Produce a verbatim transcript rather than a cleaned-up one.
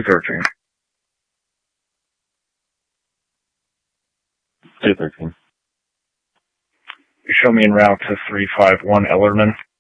thirteen. two thirteen. You show me en route to three five one Ellerman.